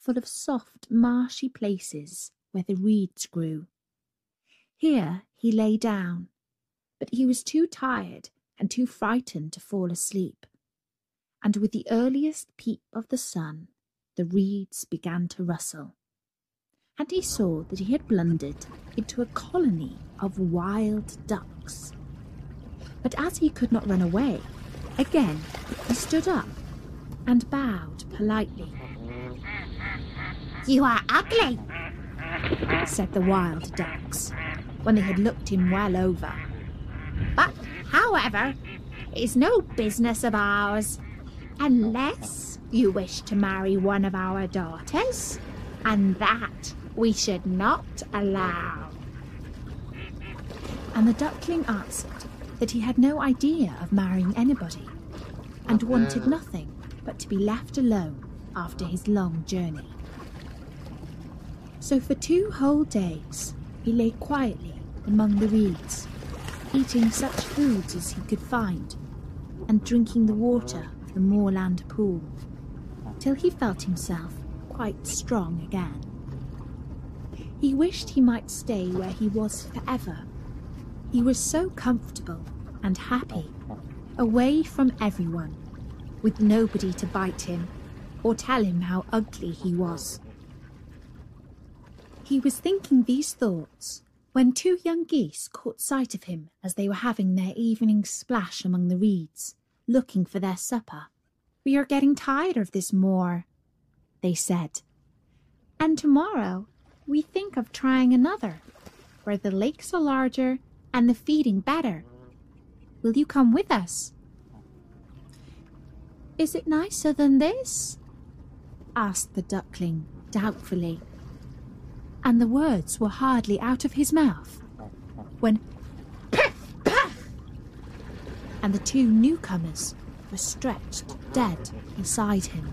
full of soft, marshy places where the reeds grew. Here he lay down, but he was too tired and too frightened to fall asleep. And with the earliest peep of the sun, the reeds began to rustle. And he saw that he had blundered into a colony of wild ducks. But as he could not run away, again he stood up and bowed politely. "You are ugly," said the wild ducks, when they had looked him well over. "But, however, it is no business of ours, unless you wish to marry one of our daughters, and that we should not allow." And the duckling answered that he had no idea of marrying anybody, and wanted nothing but to be left alone after his long journey. So for 2 whole days he lay quietly among the reeds, eating such foods as he could find, and drinking the water of the moorland pool, till he felt himself quite strong again. He wished he might stay where he was forever. He was so comfortable and happy, away from everyone, with nobody to bite him or tell him how ugly he was. He was thinking these thoughts when 2 young geese caught sight of him as they were having their evening splash among the reeds, looking for their supper. "We are getting tired of this moor," they said, "and tomorrow we think of trying another, where the lakes are larger and the feeding better. Will you come with us?" "Is it nicer than this?" asked the duckling doubtfully. And the words were hardly out of his mouth when piff, puff, and the 2 newcomers were stretched dead beside him.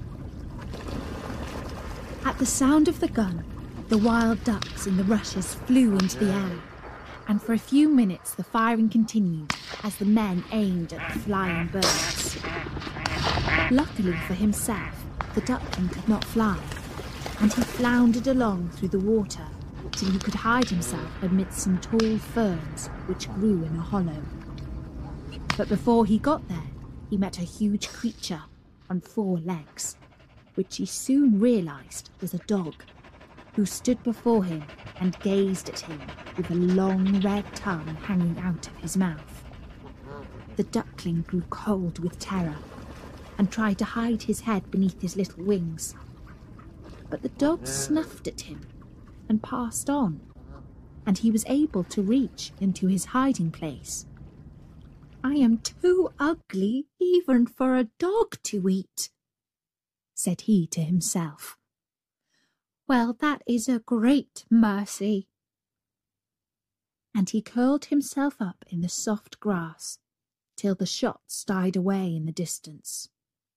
At the sound of the gun, the wild ducks in the rushes flew into the air, and for a few minutes the firing continued as the men aimed at the flying birds. Luckily for himself, the duckling could not fly, and he floundered along through the water till he could hide himself amidst some tall ferns which grew in a hollow. But before he got there, he met a huge creature on 4 legs, which he soon realised was a dog, who stood before him and gazed at him with a long red tongue hanging out of his mouth. The duckling grew cold with terror and tried to hide his head beneath his little wings. But the dog snuffed at him and passed on, and he was able to reach into his hiding place. "I am too ugly even for a dog to eat," said he to himself. "Well, that is a great mercy." And he curled himself up in the soft grass till the shots died away in the distance.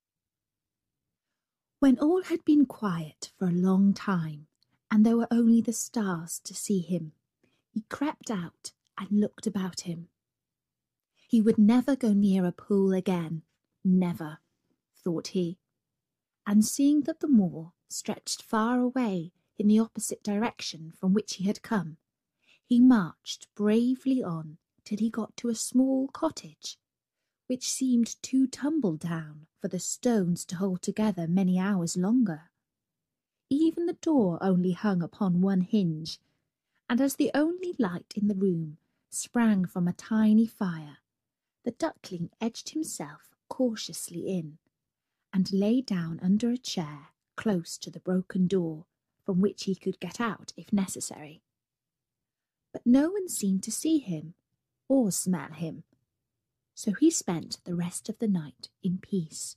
When all had been quiet for a long time, and there were only the stars to see him, he crept out and looked about him. He would never go near a pool again, never, thought he, and seeing that the moor stretched far away in the opposite direction from which he had come, he marched bravely on till he got to a small cottage, which seemed too tumble down for the stones to hold together many hours longer. Even the door only hung upon 1 hinge, and as the only light in the room sprang from a tiny fire, the duckling edged himself cautiously in, and lay down under a chair close to the broken door, from which he could get out if necessary. But no one seemed to see him or smell him, so he spent the rest of the night in peace.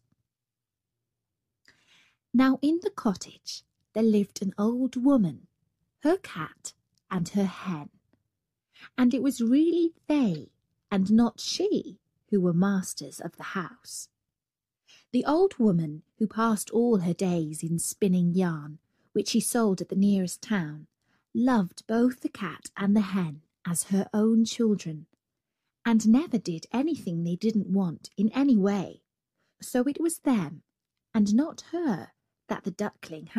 Now in the cottage there lived an old woman, her cat, and her hen, and it was really they, and not she, who were masters of the house. The old woman, who passed all her days in spinning yarn, which she sold at the nearest town, loved both the cat and the hen as her own children, and never did anything they didn't want in any way. So it was them, and not her, that the duckling